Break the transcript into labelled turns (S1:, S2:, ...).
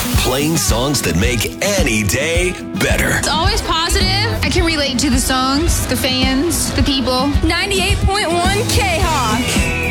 S1: Playing songs that make any day better.
S2: It's always positive. I can relate to the songs, the fans, the people.
S3: 98.1 K